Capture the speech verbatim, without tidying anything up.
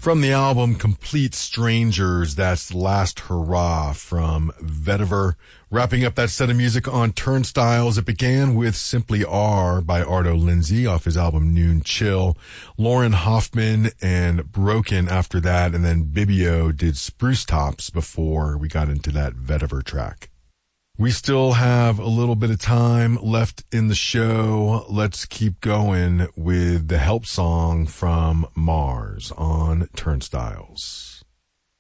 From the album Complete Strangers, that's Last Hurrah from Vetiver. Wrapping up that set of music on Turnstiles, it began with Simply R by Ardo Lindsay off his album Noon Chill. Lauren Hoffman and Broken after that, and then Bibio did Spruce Tops before we got into that Vetiver track. We still have a little bit of time left in the show. Let's keep going with the Help song from Mars on Turnstiles.